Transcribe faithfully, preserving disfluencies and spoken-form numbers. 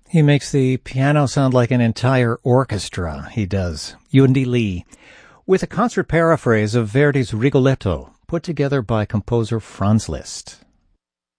He makes the piano sound like an entire orchestra, he does. Yundi Lee, with a concert paraphrase of Verdi's Rigoletto, put together by composer Franz Liszt.